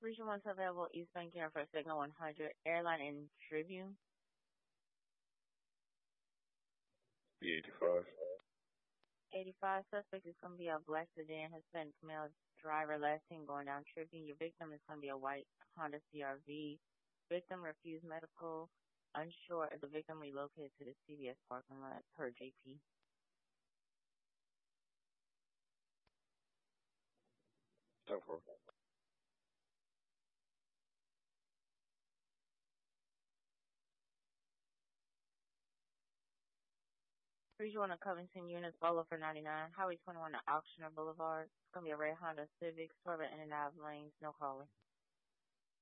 Region 1 available, Eastern Care for Signal 100, Airline and Tribune. B85. 85, suspect is going to be a black sedan, Hispanic male driver, last seen going down Tribune. Your victim is going to be a white Honda CRV. Victim refused medical, unsure if the victim relocated to the CVS parking lot per JP. Ten four. Region 1 of Covington units, Bolo for 99, Highway 21 to Auctioner Boulevard. It's going to be a red Honda Civic, swerving in and out of lanes, no caller.